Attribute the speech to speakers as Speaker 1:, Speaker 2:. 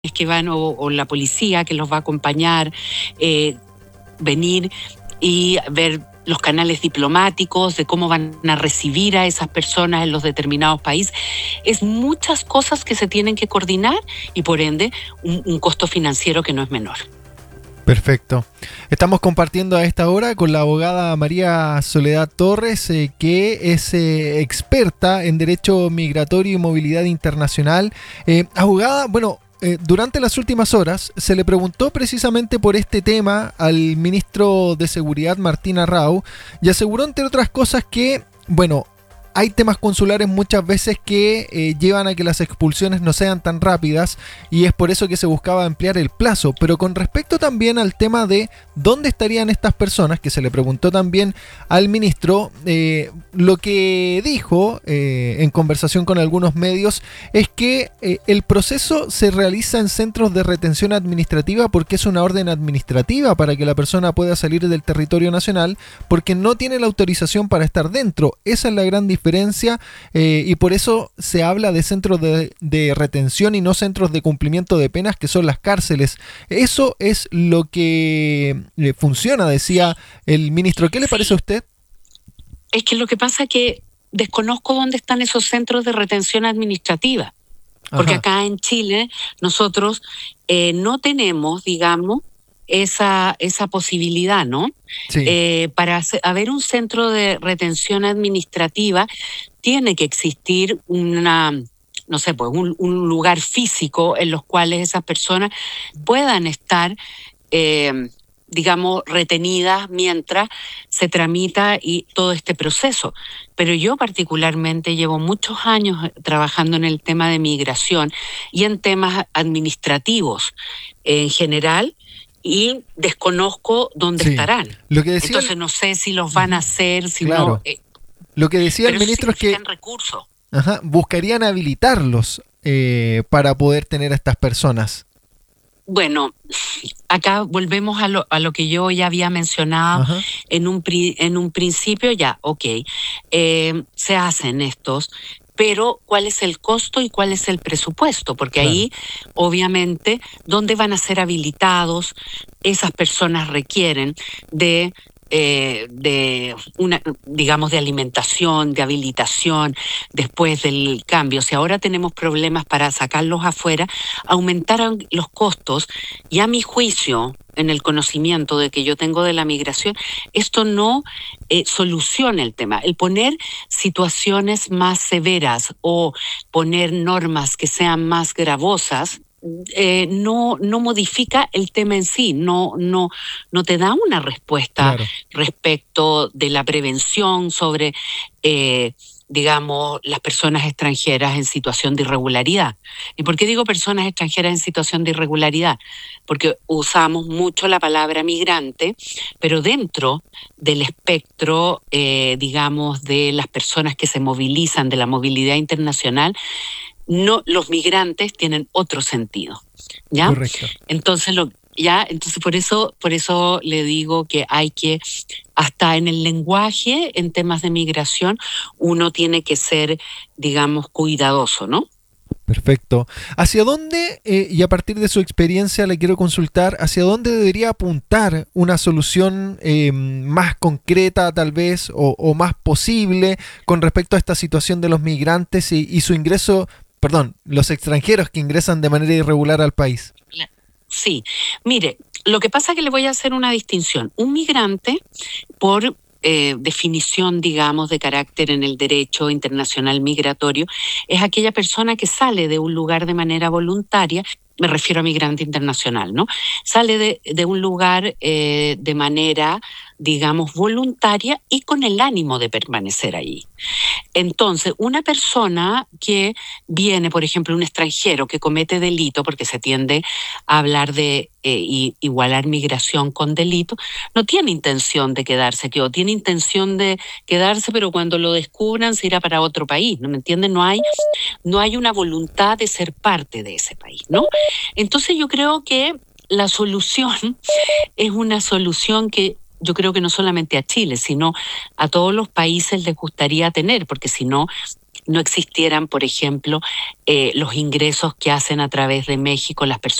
Speaker 1: que van o la policía que los va a acompañar, venir y ver los canales diplomáticos, de cómo van a recibir a esas personas en los determinados países. Es muchas cosas que se tienen que coordinar y por ende un costo financiero que no es menor.
Speaker 2: Perfecto. Estamos compartiendo a esta hora con la abogada María Soledad Torres, que es experta en Derecho Migratorio y Movilidad Internacional. Abogada, bueno, durante las últimas horas se le preguntó precisamente por este tema al ministro de Seguridad, Martín Arrau, y aseguró, entre otras cosas, que, bueno, hay temas consulares muchas veces que llevan a que las expulsiones no sean tan rápidas y es por eso que se buscaba ampliar el plazo. Pero con respecto también al tema de dónde estarían estas personas, que se le preguntó también al ministro, lo que dijo en conversación con algunos medios es que el proceso se realiza en centros de retención administrativa porque es una orden administrativa para que la persona pueda salir del territorio nacional, porque no tiene la autorización para estar dentro. Esa es la gran diferencia y por eso se habla de centros de retención y no centros de cumplimiento de penas, que son las cárceles. Eso es lo que funciona, decía el ministro. ¿Qué le parece a usted?
Speaker 1: Es que lo que pasa es que desconozco dónde están esos centros de retención administrativa, porque acá en Chile nosotros no tenemos, digamos, esa posibilidad, ¿no? Sí. Para haber un centro de retención administrativa tiene que existir no sé, pues un lugar físico en los cuales esas personas puedan estar, digamos, retenidas mientras se tramita y todo este proceso. Pero yo particularmente llevo muchos años trabajando en el tema de migración y en temas administrativos en general, y desconozco dónde estarán.
Speaker 2: Lo que decía,
Speaker 1: entonces no sé si los van a hacer, si
Speaker 2: claro, no. Lo que decía el ministro es que
Speaker 1: recursos.
Speaker 2: Buscarían habilitarlos para poder tener a estas personas.
Speaker 1: Bueno, acá volvemos a lo que yo ya había mencionado en un principio. Ya, se hacen estos, pero ¿cuál es el costo y cuál es el presupuesto? Porque ahí, obviamente, ¿dónde van a ser habilitados? Esas personas requieren de una, digamos, de alimentación, de habilitación después del cambio. Si ahora tenemos problemas para sacarlos afuera, aumentaron los costos y, a mi juicio, en el conocimiento de que yo tengo de la migración, esto no soluciona el tema. El poner situaciones más severas o poner normas que sean más gravosas no modifica el tema en sí, no te da una respuesta respecto de la prevención sobre, digamos, las personas extranjeras en situación de irregularidad. ¿Y por qué digo personas extranjeras en situación de irregularidad? Porque usamos mucho la palabra migrante, pero dentro del espectro, digamos, de las personas que se movilizan, de la movilidad internacional, no, los migrantes tienen otro sentido, ¿ya?
Speaker 2: Correcto.
Speaker 1: Entonces por eso le digo que hay que, hasta en el lenguaje, en temas de migración, uno tiene que ser, digamos, cuidadoso, ¿no?
Speaker 2: Perfecto. ¿Hacia dónde, y a partir de su experiencia le quiero consultar, hacia dónde debería apuntar una solución más concreta tal vez o más posible con respecto a esta situación de los migrantes y su ingreso, los extranjeros que ingresan de manera irregular al país?
Speaker 1: Sí, mire, lo que pasa es que le voy a hacer una distinción. Un migrante, por definición, digamos, de carácter en el derecho internacional migratorio, es aquella persona que sale de un lugar de manera voluntaria. Me refiero a migrante internacional, ¿no? Sale de un lugar de manera, digamos, voluntaria y con el ánimo de permanecer ahí. Entonces, una persona que viene, por ejemplo, un extranjero que comete delito, porque se tiende a hablar de igualar migración con delito, no tiene intención de quedarse aquí, o tiene intención de quedarse, pero cuando lo descubran se irá para otro país, ¿no me entienden? No hay una voluntad de ser parte de ese país, ¿no? Entonces yo creo que la solución es una solución que yo creo que no solamente a Chile, sino a todos los países les gustaría tener, porque si no, no existieran, por ejemplo, los ingresos que hacen a través de México las personas